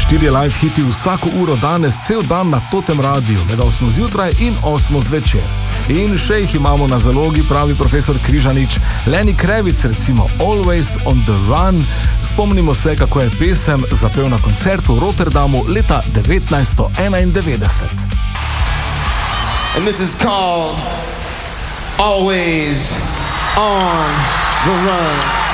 4 live hiti vsako uro danes, cel dan na Totem radiju, med 8 zjutraj in 8 zvečer. In še jih imamo na zalogi, pravi profesor Križanič. Lenny Kravitz recimo, Always on the Run. Spomnimo se, kako je pesem zapel na koncertu v Rotterdamu leta 1991. And this is called Always on the Run.